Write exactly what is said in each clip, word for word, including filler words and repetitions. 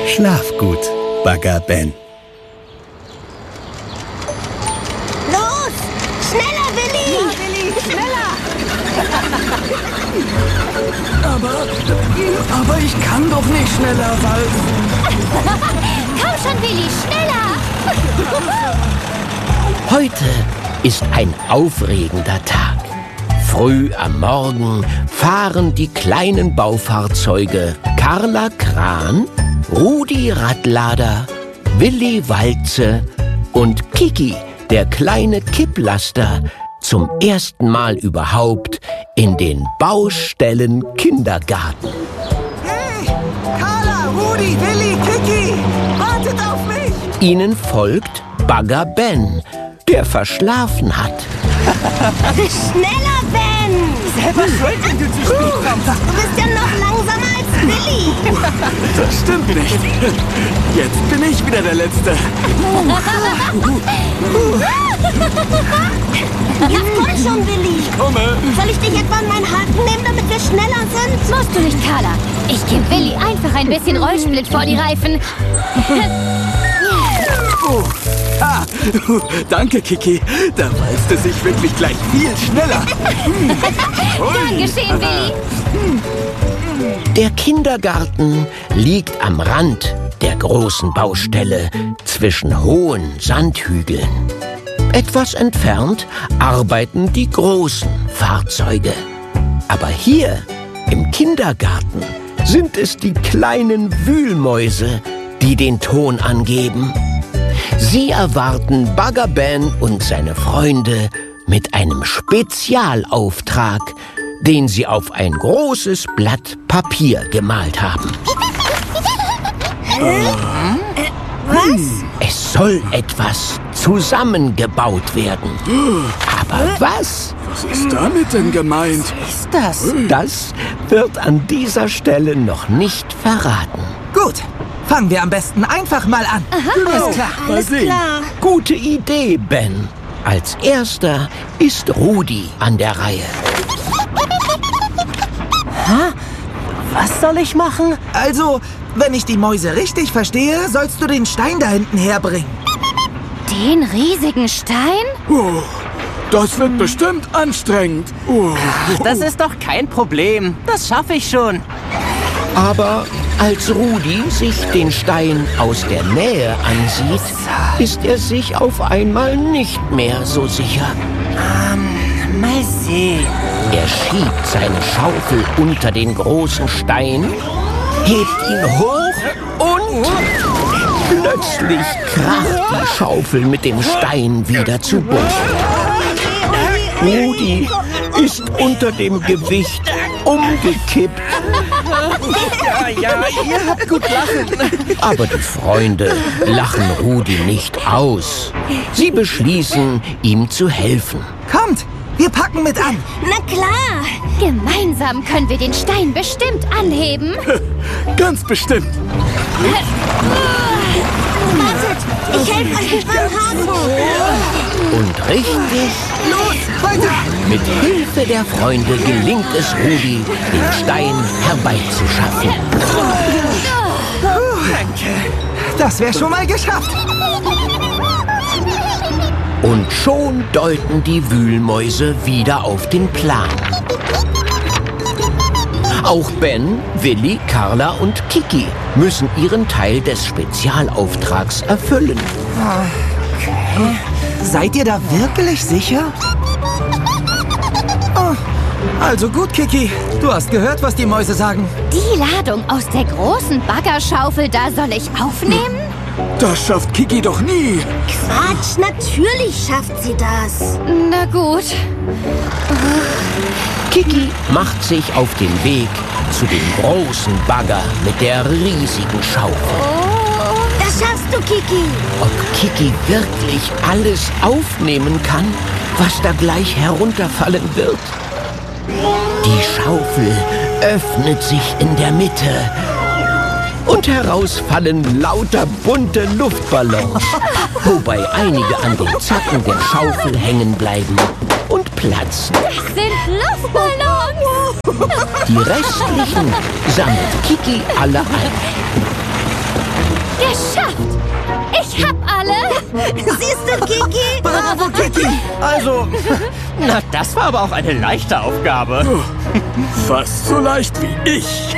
Schlaf gut, Bagger Ben. Los! Schneller, Willi! Ja, Willi, schneller! Aber, aber ich kann doch nicht schneller walzen. Komm schon, Willi, schneller! Heute ist ein aufregender Tag. Früh am Morgen fahren die kleinen Baufahrzeuge Carla Kran, Rudi Radlader, Willi Walze und Kiki, der kleine Kipplaster, zum ersten Mal überhaupt in den Baustellen-Kindergarten. Hey, Carla, Rudi, Willi, Kiki, wartet auf mich! Ihnen folgt Bagger Ben, der verschlafen hat. Schneller, Ben! Selber schuld, wenn du zu spät kommst. Du bist ja noch langsamer als Willi. Das stimmt nicht. Jetzt bin ich wieder der Letzte. Jetzt komm schon, Willi. Komme. Soll ich dich etwa an meinen Haken nehmen, damit wir schneller sind? Musst du nicht, Carla. Ich gebe Willi einfach ein bisschen Rollsplit vor die Reifen. Oh. Ah, danke, Kiki. Da walzt es sich wirklich gleich viel schneller. Gern geschehen, Willi. Der Kindergarten liegt am Rand der großen Baustelle zwischen hohen Sandhügeln. Etwas entfernt arbeiten die großen Fahrzeuge. Aber hier im Kindergarten sind es die kleinen Wühlmäuse, die den Ton angeben. Sie erwarten Bagger Ben und seine Freunde mit einem Spezialauftrag, den sie auf ein großes Blatt Papier gemalt haben. Was? Es soll etwas zusammengebaut werden. Aber was? Was ist damit denn gemeint? Ist das? Das wird an dieser Stelle noch nicht verraten. Gut, fangen wir am besten einfach mal an. Genau. Ist klar. Mal Alles sehen. klar. Gute Idee, Ben. Als erster ist Rudi an der Reihe. Was soll ich machen? Also, wenn ich die Mäuse richtig verstehe, sollst du den Stein da hinten herbringen. Den riesigen Stein? Oh, das wird bestimmt anstrengend. Oh. Das ist doch kein Problem. Das schaffe ich schon. Aber als Rudi sich den Stein aus der Nähe ansieht, ist er sich auf einmal nicht mehr so sicher. Mal sehen. Er schiebt seine Schaufel unter den großen Stein, hebt ihn hoch und plötzlich kracht die Schaufel mit dem Stein wieder zu Boden. Rudi ist unter dem Gewicht umgekippt. Ja, ja, ihr habt gut lachen. Aber die Freunde lachen Rudi nicht aus. Sie beschließen, ihm zu helfen. Kommt, wir packen mit an. Na klar. Gemeinsam können wir den Stein bestimmt anheben. Ganz bestimmt. Wartet, ich helfe euch mit meinem Haken. Und richtig, Los, weiter. mit Hilfe der Freunde gelingt es Rudi, den Stein herbeizuschaffen. Das wäre schon mal geschafft. Und schon deuten die Wühlmäuse wieder auf den Plan. Auch Ben, Willi, Carla und Kiki müssen ihren Teil des Spezialauftrags erfüllen. Seid ihr da wirklich sicher? Oh, also gut, Kiki. Du hast gehört, was die Mäuse sagen. Die Ladung aus der großen Baggerschaufel, da soll ich aufnehmen? Das schafft Kiki doch nie. Quatsch, natürlich schafft sie das. Na gut. Kiki macht sich auf den Weg zu dem großen Bagger mit der riesigen Schaufel. Das schaffst du, Kiki. Ob Kiki wirklich alles aufnehmen kann, was da gleich herunterfallen wird? Die Schaufel öffnet sich in der Mitte und heraus fallen lauter bunte Luftballons, wobei einige an den Zacken der Schaufel hängen bleiben und platzen. Das sind Luftballons. Die restlichen sammelt Kiki alle ein. Geschafft! Ich hab alle! Siehst du, Kiki? Bravo, Kiki! Also, na, das war aber auch eine leichte Aufgabe. Fast so leicht wie ich.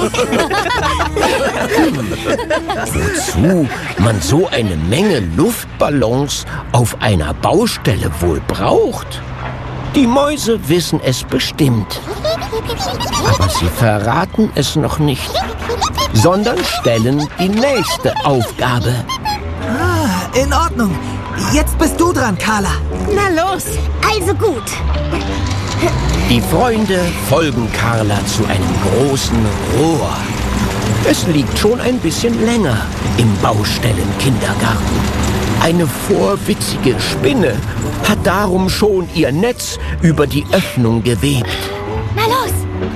Wozu man so eine Menge Luftballons auf einer Baustelle wohl braucht? Die Mäuse wissen es bestimmt. Aber sie verraten es noch nicht, sondern stellen die nächste Aufgabe. Ah, in Ordnung. Jetzt bist du dran, Carla. Na los. Also gut. Die Freunde folgen Carla zu einem großen Rohr. Es liegt schon ein bisschen länger im Baustellenkindergarten. Eine vorwitzige Spinne hat darum schon ihr Netz über die Öffnung gewebt. Na los!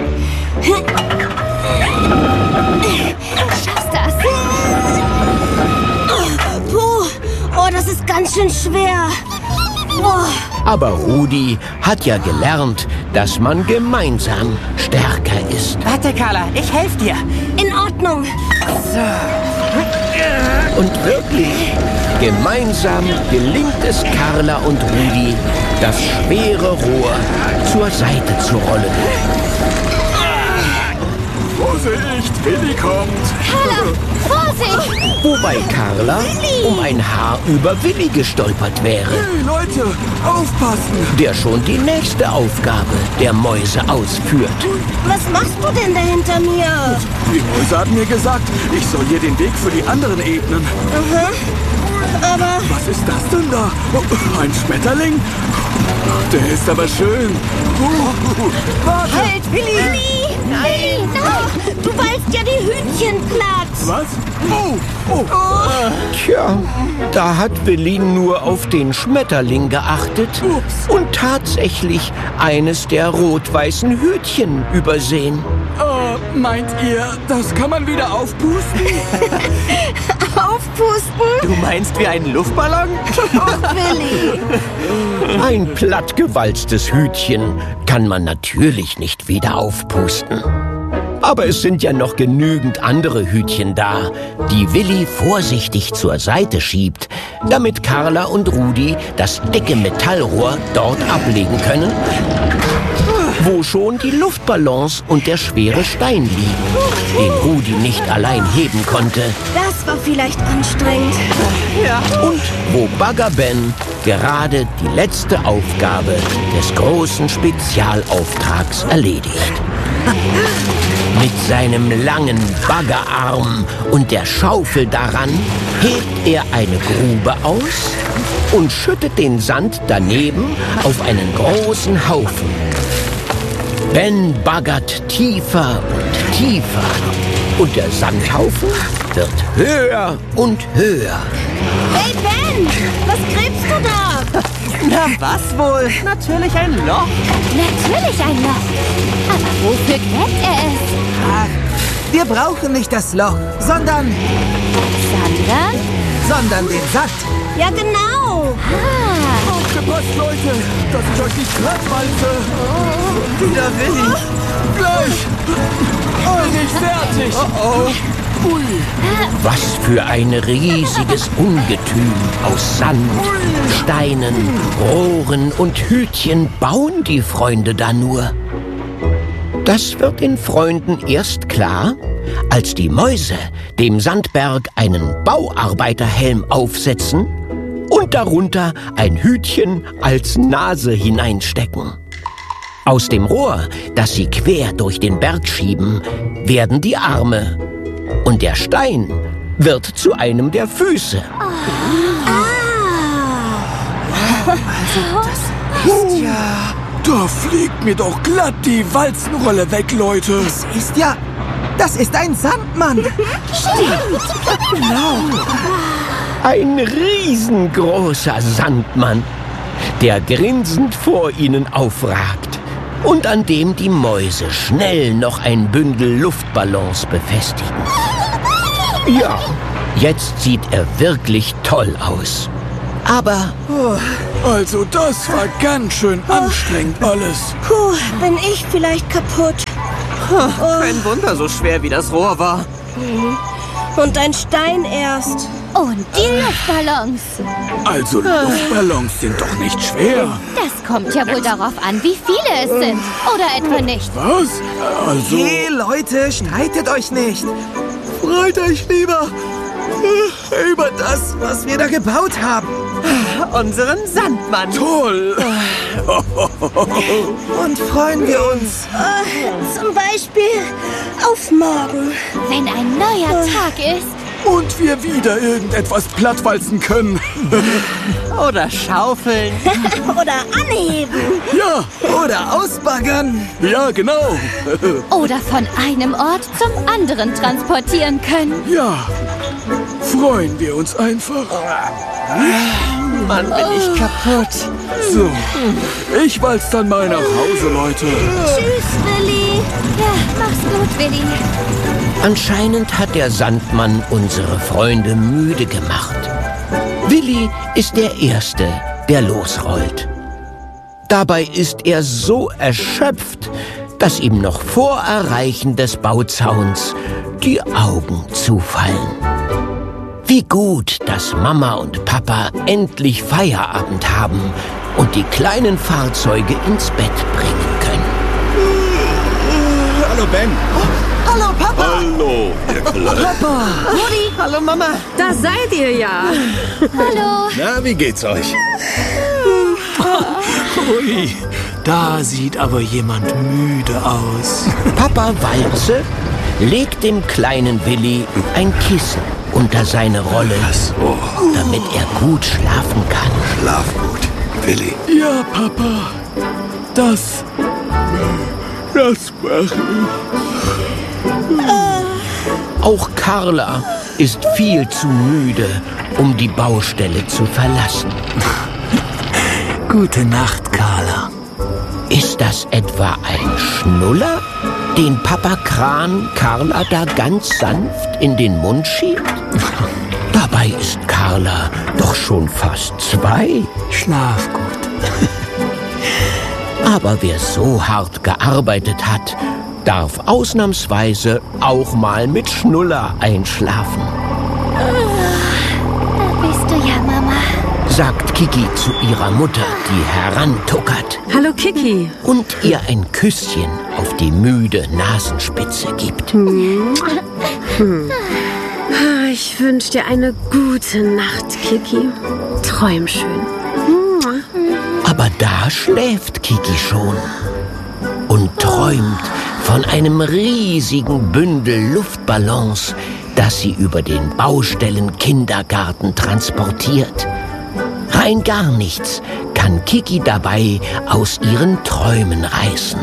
Du schaffst das! Puh, oh, das ist ganz schön schwer. Oh. Aber Rudi hat ja gelernt, dass man gemeinsam stärker ist. Warte, Carla, ich helfe dir. In Ordnung. Und wirklich, gemeinsam gelingt es Carla und Rudi, das schwere Rohr zur Seite zu rollen. Vorsicht, Willi kommt. Carla, Vorsicht! Wobei Carla um ein Haar über Willi gestolpert wäre, Hey, Leute, aufpassen. der schon die nächste Aufgabe der Mäuse ausführt. Was machst du denn da hinter mir? Die Mäuse hat mir gesagt, ich soll hier den Weg für die anderen ebnen. Aha. Aber Was ist das denn da? Oh, ein Schmetterling? Der ist aber schön. Uh, warte. halt, Willi! Nein! Nein! Du beißt ja die Hühnchen platt! Was? Oh, oh. Tja, da hat Willi nur auf den Schmetterling geachtet und tatsächlich eines der rot-weißen Hütchen übersehen. Äh, meint ihr, das kann man wieder aufpusten? Aufpusten? Du meinst wie einen Luftballon? Willi! Ein plattgewalztes Hütchen kann man natürlich nicht wieder aufpusten. Aber es sind ja noch genügend andere Hütchen da, die Willi vorsichtig zur Seite schiebt, damit Carla und Rudi das dicke Metallrohr dort ablegen können, wo schon die Luftballons und der schwere Stein liegen, den Rudi nicht allein heben konnte. Das war vielleicht anstrengend. Und wo Bagger Ben gerade die letzte Aufgabe des großen Spezialauftrags erledigt. Mit seinem langen Baggerarm und der Schaufel daran hebt er eine Grube aus und schüttet den Sand daneben auf einen großen Haufen. Ben baggert tiefer und tiefer und der Sandhaufen wird höher und höher. Hey Ben, was gräbst du da? Na, was wohl? Natürlich ein Loch. Natürlich ein Loch. Aber wofür gräbt er es? Ach, wir brauchen nicht das Loch, sondern, Sondern? sondern den Sand. Ja genau. Ah, Aufgepasst, Leute, dass ich euch nicht plattwalze. Wieder Willi. Gleich. Bin ich fertig. Oh, oh. Ui. Was für ein riesiges Ungetüm aus Sand, Steinen, Rohren und Hütchen bauen die Freunde da nur. Das wird den Freunden erst klar, als die Mäuse dem Sandberg einen Bauarbeiterhelm aufsetzen und darunter ein Hütchen als Nase hineinstecken. Aus dem Rohr, das sie quer durch den Berg schieben, werden die Arme und der Stein wird zu einem der Füße. Ist ja... Da fliegt mir doch glatt die Walzenrolle weg, Leute. Das ist ja... Das ist ein Sandmann. Ein riesengroßer Sandmann, der grinsend vor ihnen aufragt und an dem die Mäuse schnell noch ein Bündel Luftballons befestigen. Ja, jetzt sieht er wirklich toll aus. Aber Also das war ganz schön anstrengend alles. Puh, bin ich vielleicht kaputt. Kein Wunder, so schwer wie das Rohr war. Und ein Stein erst. Und die Luftballons. Also Luftballons sind doch nicht schwer. Das kommt ja wohl darauf an, wie viele es sind. Oder etwa nicht. Was? Also... Hey Leute, streitet euch nicht. Freut euch lieber äh, über das, was wir da gebaut haben. Unseren Sandmann. Toll. Und freuen wir uns. Äh, zum Beispiel auf morgen. Wenn ein neuer Tag ist. Und wir wieder irgendetwas plattwalzen können. Oder schaufeln. Oder anheben. Ja, Oder ausbaggern. ja, genau. Oder von einem Ort zum anderen transportieren können. Ja, freuen wir uns einfach. Mann, bin ich kaputt. So, ich walz dann mal nach Hause, Leute. Tschüss, Willi. Ja, mach's gut, Willi. Anscheinend hat der Sandmann unsere Freunde müde gemacht. Willi ist der Erste, der losrollt. Dabei ist er so erschöpft, dass ihm noch vor Erreichen des Bauzauns die Augen zufallen. Wie gut, dass Mama und Papa endlich Feierabend haben und die kleinen Fahrzeuge ins Bett bringen können. Hallo, Ben. Hallo Papa. Hallo, ihr Kleine. Rudi, Hallo Mama. Da seid ihr ja. hallo. Na, wie geht's euch? Ui, da sieht aber jemand müde aus. Papa Walze legt dem kleinen Willi ein Kissen unter seine Rolle, So, damit er gut schlafen kann. schlaf gut, Willi. Ja, Papa, das... das mach ich. Auch Carla ist viel zu müde, um die Baustelle zu verlassen. Gute Nacht, Carla. Ist das etwa ein Schnuller, den Papa Kran Carla da ganz sanft in den Mund schiebt? Dabei ist Carla doch schon fast zwei. Schlaf gut. Aber wer so hart gearbeitet hat, darf ausnahmsweise auch mal mit Schnuller einschlafen, Da bist du ja, Mama. sagt Kiki zu ihrer Mutter, die herantuckert Hallo Kiki. und ihr ein Küsschen auf die müde Nasenspitze gibt. Ich wünsche dir eine gute Nacht, Kiki. Träum schön. Aber da schläft Kiki schon und träumt von einem riesigen Bündel Luftballons, das sie über den Baustellen-Kindergarten transportiert. Rein gar nichts kann Kiki dabei aus ihren Träumen reißen.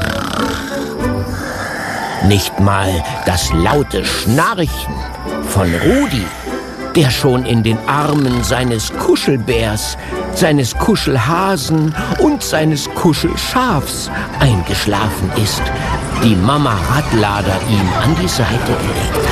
Nicht mal das laute Schnarchen von Rudi, der schon in den Armen seines Kuschelbärs, seines Kuschelhasen und seines Kuschelschafs eingeschlafen ist, die Mama Radlader ihm an die Seite gelegt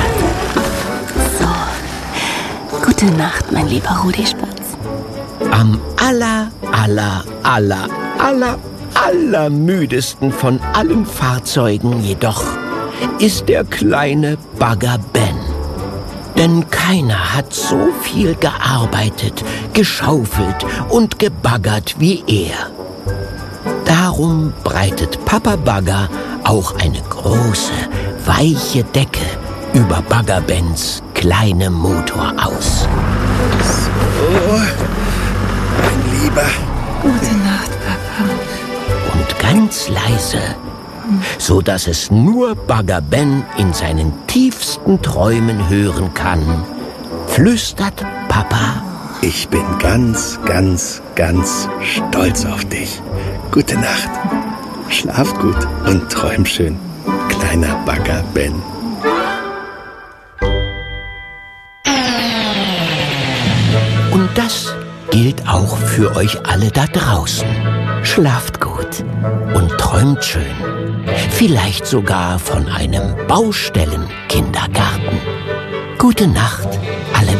hat. Gute Nacht, mein lieber Rudi Spatz. Am aller, aller, aller, aller, allermüdesten von allen Fahrzeugen jedoch ist der kleine Bagger Ben. Denn keiner hat so viel gearbeitet, geschaufelt und gebaggert wie er. Darum breitet Papa Bagger auch eine große, weiche Decke über Bagger Bens kleinem Motor aus. Mein Lieber. Gute Nacht, Papa. Und ganz leise, so dass es nur Bagger Ben in seinen tiefsten Träumen hören kann, flüstert Papa: Ich bin ganz, ganz, ganz stolz auf dich. Gute Nacht. Schlaf gut und träum schön, kleiner Bagger Ben. Und das gilt auch für euch alle da draußen. Schlaft gut und träumt schön. Vielleicht sogar von einem Baustellenkindergarten. Gute Nacht, alle